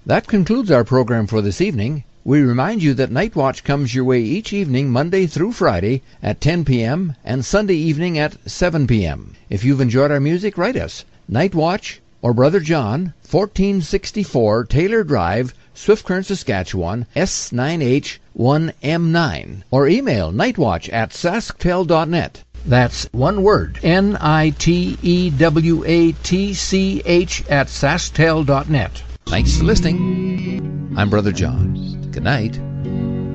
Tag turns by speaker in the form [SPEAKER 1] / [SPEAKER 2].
[SPEAKER 1] That concludes our program for this evening. We remind you that Night Watch comes your way each evening, Monday through Friday at 10 p.m. and Sunday evening at 7 p.m. If you've enjoyed our music, write us. Night Watch or Brother John, 1464 Taylor Drive, Swift Current, Saskatchewan, S9H1M9. Or email nightwatch@sasktel.net. That's one word, NITEWATCH @sasktel.net. Thanks for listening. I'm Brother John. Good night.